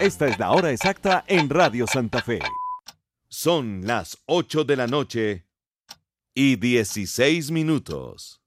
Esta es la hora exacta en Radio Santa Fe. Son las 8 de la noche y 16 minutos.